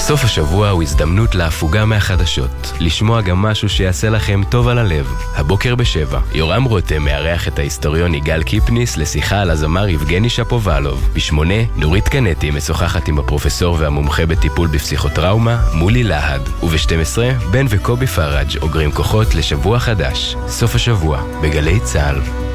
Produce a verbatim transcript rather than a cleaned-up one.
סוף השבוע הוא הזדמנות להפוגה מהחדשות, לשמוע גם משהו שיעשה לכם טוב על הלב. הבוקר בשבע, יורם רותם מארח את ההיסטוריון יגאל קיפניס לשיחה על הזמר יבגני שפובלוב. בשמונה, נורית קנטי משוחחת עם הפרופסור והמומחה בטיפול בפסיכוטראומה, מולי להד. וב-שתים עשרה, בן וקובי פראג' אוגרים כוחות לשבוע חדש. סוף השבוע, בגלי צהל.